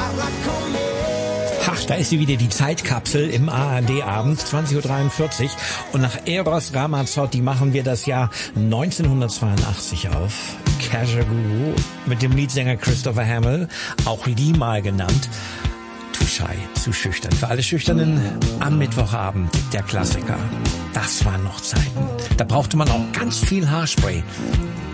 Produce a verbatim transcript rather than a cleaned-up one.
Ach, da ist sie wieder, die Zeitkapsel im A R D-Abend, zwanzig Uhr dreiundvierzig. Und nach Eros Ramazzotti machen wir das Jahr neunzehnhundertzweiundachtzig auf. Kajagoogoo mit dem Leadsänger Christopher Hamill, auch Lee mal genannt. Too shy, zu schüchtern. Für alle Schüchternen am Mittwochabend der Klassiker. Das waren noch Zeiten. Da brauchte man auch ganz viel Haarspray.